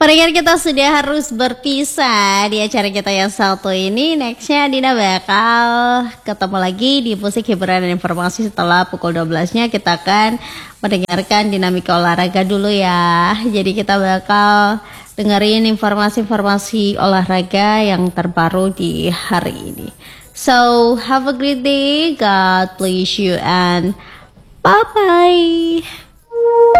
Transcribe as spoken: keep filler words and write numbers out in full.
Pendengar kita sudah harus berpisah di acara kita yang satu ini. Nextnya Dina bakal ketemu lagi di musik hiburan dan informasi setelah pukul dua belasnya. Kita akan mendengarkan dinamika olahraga dulu ya. Jadi kita bakal dengerin informasi-informasi olahraga yang terbaru di hari ini. So have a great day, God bless you and bye-bye.